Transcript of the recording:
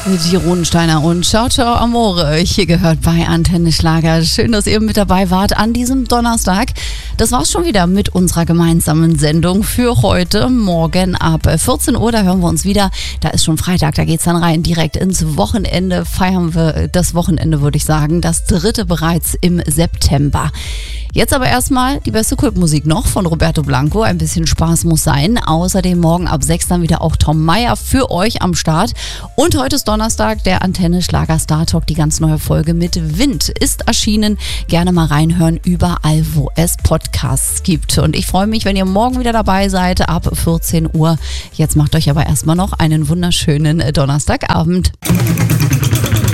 Die Rodensteiner und Ciao Ciao Amore, hier gehört bei Antenne Schlager. Schön, dass ihr mit dabei wart an diesem Donnerstag. Das war's schon wieder mit unserer gemeinsamen Sendung für heute. Morgen ab 14 Uhr, da hören wir uns wieder. Da ist schon Freitag, da geht's dann rein direkt ins Wochenende. Feiern wir das Wochenende, würde ich sagen. Das 3. bereits im September. Jetzt aber erstmal die beste Kultmusik noch von Roberto Blanco. Ein bisschen Spaß muss sein. Außerdem morgen ab 6 dann wieder auch Tom Meyer für euch am Start. Und heute ist Donnerstag, der Antenne Schlager Star Talk. Die ganz neue Folge mit Wind ist erschienen. Gerne mal reinhören, überall, wo es Podcasts gibt. Und ich freue mich, wenn ihr morgen wieder dabei seid, ab 14 Uhr. Jetzt macht euch aber erstmal noch einen wunderschönen Donnerstagabend.